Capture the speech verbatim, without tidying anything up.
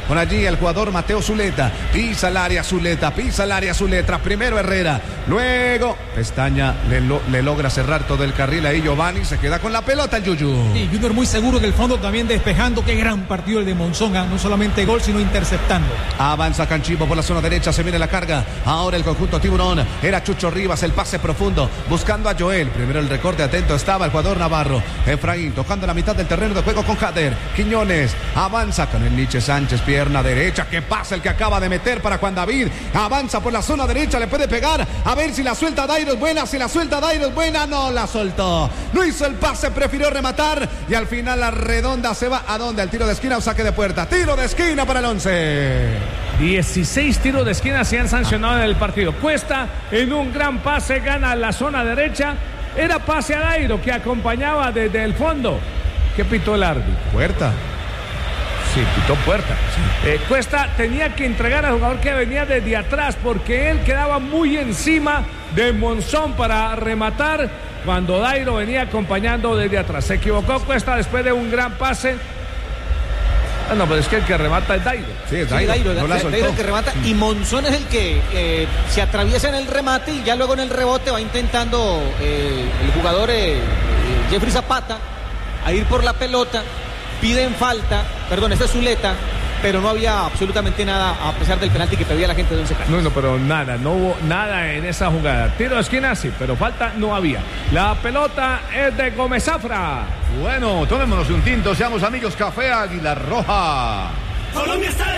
con allí el jugador Mateo Zuleta. Pisa el área Zuleta, pisa el área Zuleta. Primero Herrera, luego Pestaña le, lo, le logra cerrar todo el carril. Ahí Giovanni se queda con la pelota el Yuyu. Sí, Junior muy seguro en el fondo también despejando. Qué gran partido el de Monzón, ¿eh? No solamente gol sino interceptando. Avanza Canchipo por la zona derecha, se viene la carga. Ahora el conjunto Tiburón. Era Chucho Rivas, el pase profundo, buscando a Joel. Primero el recorte, atento estaba el jugador Navarro. Efraín tocando la mitad del terreno de juego con Jader. Quiñones avanza con el Nietzsche Sánchez, pierna derecha. Que pasa el que acaba de meter para Juan David. Avanza por la zona derecha, le puede pegar. A ver si la suelta Dairo es buena, si la suelta Dairo es buena. No la soltó. No hizo el pase, prefirió rematar. Y al final la redonda se va a dónde? Al tiro de esquina o saque de puerta. Tiro de esquina para el once. dieciséis tiros de esquina se han sancionado en el partido. Cuesta en un gran pase, gana la zona derecha. Era pase a Dairo que acompañaba desde el fondo. ¿Qué pitó el árbitro? Puerta. Sí, pitó puerta. Sí. Eh, Cuesta tenía que entregar al jugador que venía desde atrás porque él quedaba muy encima de Monzón para rematar cuando Dairo venía acompañando desde atrás. Se equivocó Cuesta después de un gran pase. Ah, no, pero es que el que remata es Dairo. Sí, es Dairo. Sí, Dairo, no Dairo, Dairo el que remata. Sí. Y Monzón es el que eh, se atraviesa en el remate y ya luego en el rebote va intentando eh, el jugador eh, Jeffrey Zapata a ir por la pelota. Piden falta, perdón, esta es Zuleta, pero no había absolutamente nada a pesar del penalti que pedía la gente de Once Caldas. No, no, pero nada, no hubo nada en esa jugada. Tiro de esquina sí, pero falta no había. La pelota es de Gómez Zafra. Bueno, tomémonos un tinto, seamos amigos. Café Águila Roja. Colombia está